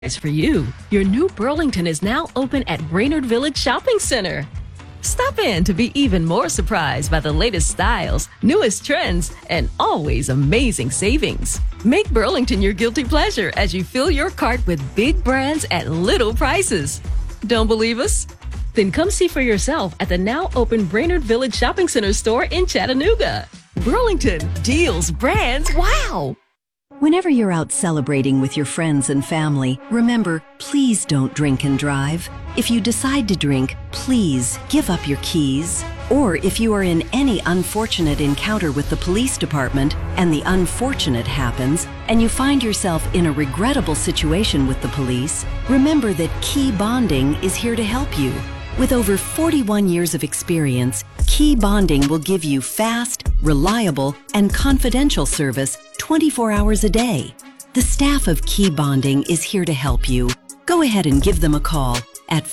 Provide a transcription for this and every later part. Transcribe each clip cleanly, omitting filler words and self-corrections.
It's for you. Your new Burlington is now open at Brainerd Village Shopping Center. Stop in to be even more surprised by the latest styles, newest trends, and always amazing savings. Make Burlington your guilty pleasure as you fill your cart with big brands at little prices. Don't believe us? Then come see for yourself at the now open Brainerd Village Shopping Center store in Chattanooga. Burlington, deals, brands, wow! Whenever you're out celebrating with your friends and family, remember, please don't drink and drive. If you decide to drink, please give up your keys. Or if you are in any unfortunate encounter with the police department and the unfortunate happens, and you find yourself in a regrettable situation with the police, remember that Key Bonding is here to help you. With over 41 years of experience, Key Bonding will give you fast, reliable, and confidential service 24 hours a day. The staff of Key Bonding is here to help you. Go ahead and give them a call at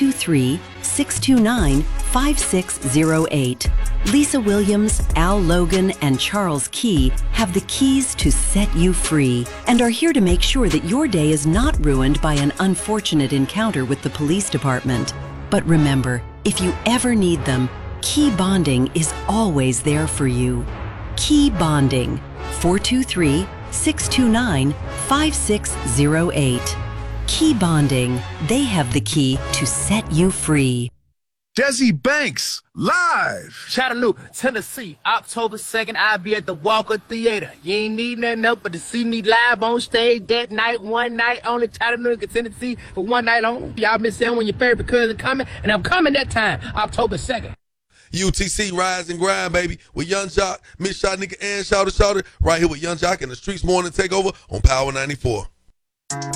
423-629-5608. Lisa Williams, Al Logan, and Charles Key have the keys to set you free and are here to make sure that your day is not ruined by an unfortunate encounter with the police department. But remember, if you ever need them, Key Bonding is always there for you. Key Bonding, 423-629-5608. Key Bonding, they have the key to set you free. Jesse Banks, live. Chattanooga, Tennessee, October 2nd, I'll be at the Walker Theater. You ain't need nothing else but to see me live on stage that night, one night only, Chattanooga, Tennessee, for one night only. Y'all been saying when your favorite cousin coming, and I'm coming that time, October 2nd. UTC Rise and Grind, baby, with Young Jock, Miss Shot Nigga, and Shouter, right here with Young Jock and the Streets Morning Takeover on Power 94.